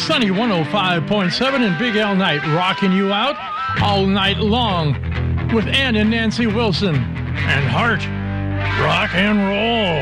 Sunny 105.7 and Big Al Knight rocking you out all night long with Ann and Nancy Wilson and Heart Rock and Roll.